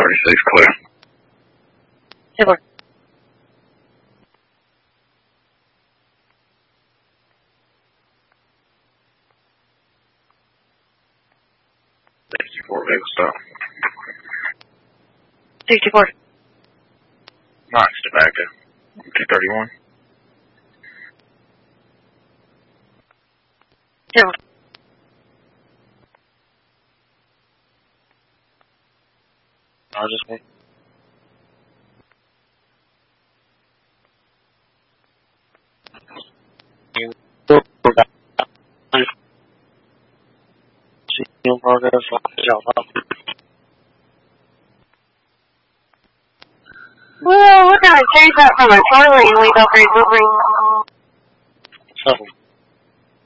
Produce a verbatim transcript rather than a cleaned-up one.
thirty-six, clear. Super. sixty-four, vehicle stop. sixty-four. Alright, step active. two thirty-one. Super. I'll just wait. Progress, Well, we're going to change that from a Charlie and leave over a Wolverine. Seven.